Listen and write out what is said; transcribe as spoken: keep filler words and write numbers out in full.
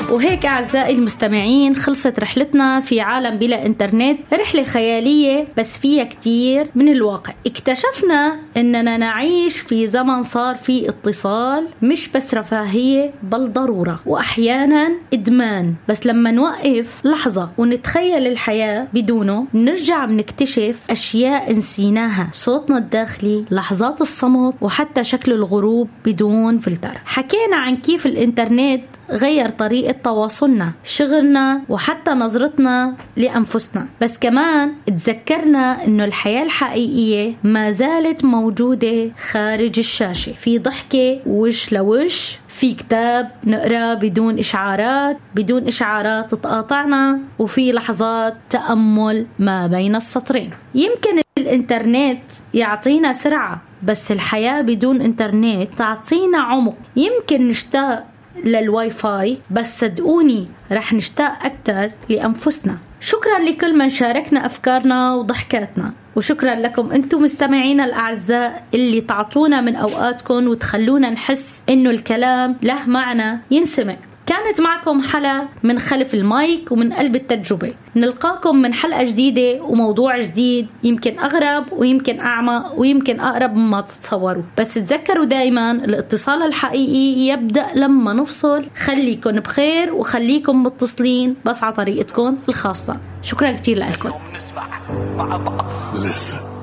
وهيك أعزائي المستمعين خلصت رحلتنا في عالم بلا إنترنت، رحلة خيالية بس فيها كتير من الواقع. اكتشفنا أننا نعيش في زمن صار فيه اتصال مش بس رفاهية بل ضرورة، وأحيانا إدمان. بس لما نوقف لحظة ونتخيل الحياة بدونه نرجع بنكتشف أشياء نسيناها، صوتنا الداخلي، لحظات الصمت، وحتى شكل الغروب بدون فلتر. حكينا عن كيف الإنترنت غير طريقة تواصلنا، شغلنا، وحتى نظرتنا لأنفسنا. بس كمان تذكرنا إنه الحياة الحقيقية ما زالت موجودة خارج الشاشة، في ضحكة وش لوش، في كتاب نقرأ بدون إشعارات بدون إشعارات تقاطعنا، وفي لحظات تأمل ما بين السطرين. يمكن الإنترنت يعطينا سرعة، بس الحياة بدون إنترنت تعطينا عمق. يمكن نشتاق للواي فاي، بس صدقوني رح نشتاق أكتر لأنفسنا. شكرا لكل من شاركنا أفكارنا وضحكاتنا، وشكرا لكم أنتم مستمعين الأعزاء اللي تعطونا من أوقاتكم وتخلونا نحس إنه الكلام له معنى ينسمع. كانت معكم حلا من خلف المايك ومن قلب التجربة. نلقاكم من حلقة جديدة وموضوع جديد، يمكن أغرب ويمكن أعمق ويمكن أقرب مما تتصوروا. بس تذكروا دايما الاتصال الحقيقي يبدأ لما نفصل. خليكم بخير وخليكم متصلين بس على طريقتكم الخاصة. شكرا كتير لكم.